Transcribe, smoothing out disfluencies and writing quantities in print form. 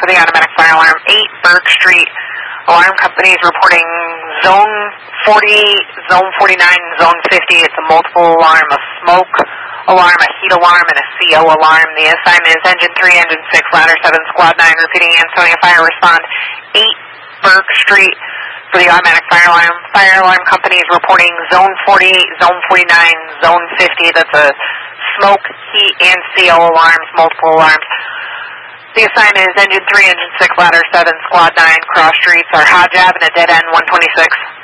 for the automatic fire alarm. 8 Burke Street. Alarm company is reporting zone 40, zone 49, zone 50. It's a multiple alarm, a smoke alarm, a heat alarm, and a CO alarm. The assignment is engine 3, engine 6, ladder 7, squad 9, repeating Ansonia Fire, respond 8 Burke Street for the automatic fire alarm. Fire alarm company is reporting zone 48, zone 49, zone 50. That's a smoke, heat, and CO alarms, multiple alarms. The assignment is engine 3, engine 6, ladder 7, squad 9, cross streets are Hodge Ave and a dead end 126.